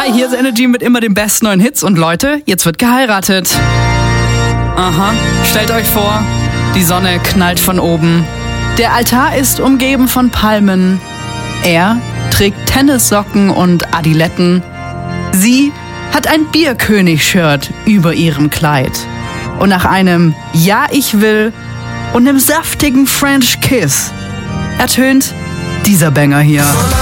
Hi, hier ist Energy mit immer den besten neuen Hits. Und Leute, jetzt wird geheiratet. Aha, stellt euch vor, die Sonne knallt von oben. Der Altar ist umgeben von Palmen. Er trägt Tennissocken und Adiletten. Sie hat ein Bierkönig-Shirt über ihrem Kleid. Und nach einem Ja, ich will und einem saftigen French Kiss ertönt dieser Banger hier.